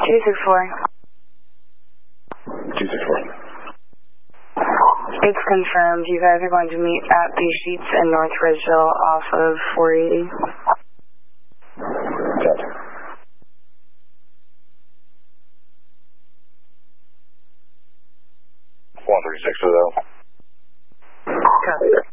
264. 264. It's confirmed. You guys are going to meet at the Sheets in North Ridgeville off of 480. Copy. 136 for that. Copy.